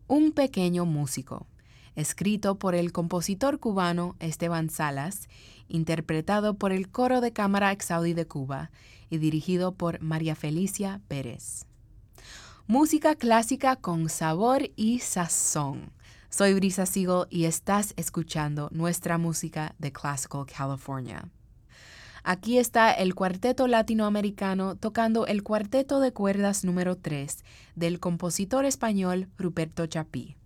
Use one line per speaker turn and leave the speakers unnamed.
Un pequeño músico, escrito por el compositor cubano Esteban Salas, interpretado por el Coro de Cámara Exaudi de Cuba y dirigido por María Felicia Pérez. Música clásica con sabor y sazón. Soy Brisa Siegel y estás escuchando nuestra música de Classical California. Aquí está el cuarteto latinoamericano tocando el cuarteto de cuerdas número 3 del compositor español Ruperto Chapí.